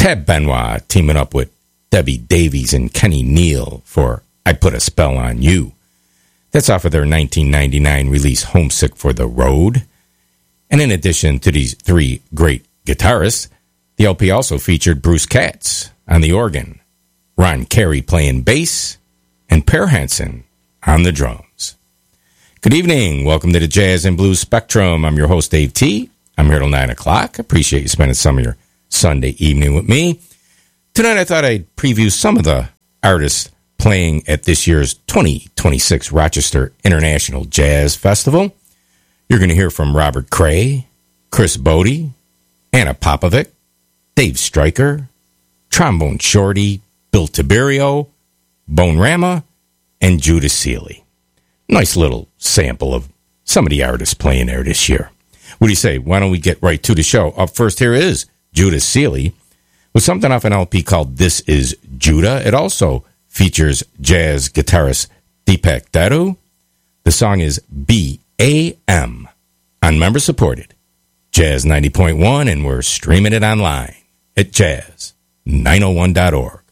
Tab Benoit teaming up with Debbie Davies and Kenny Neal for I Put a Spell on You. That's off of their 1999 release Homesick for the Road. And in addition to these three great guitarists, the LP also featured Bruce Katz on the organ, Ron Carey playing bass, and Per Hansen on the drums. Good evening. Welcome to the Jazz and Blues Spectrum. I'm your host, Dave T. I'm here till 9 o'clock. Appreciate you spending some of your Sunday evening with me. Tonight I thought I'd preview some of the artists playing at this year's 2026 Rochester International Jazz Festival. You're going to hear from Robert Cray, Chris Bode, Anna Popovic, Dave Stryker, Trombone Shorty, Bill Tiberio, Bone Rama, and Judah Seeley. Nice little sample of some of the artists playing there this year. What do you say? Why don't we get right to the show? Up first here is Judah Seeley with something off an LP called This Is Judah. It also features jazz guitarist Deepak Dadu. The song is BAM on member supported Jazz 90.1, and we're streaming it online at jazz901.org.